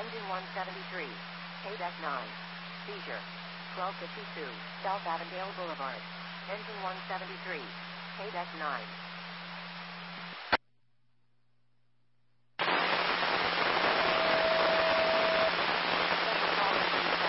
Engine 173. KDEC 9. Seizure. 1252. South Avondale Boulevard. Engine 173. KDEC 9.